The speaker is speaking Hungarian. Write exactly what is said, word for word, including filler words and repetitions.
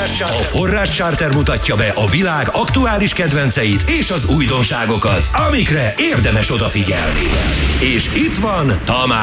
A Forrás Charter mutatja be a világ aktuális kedvenceit és az újdonságokat, amikre érdemes odafigyelni. És itt van Tamás.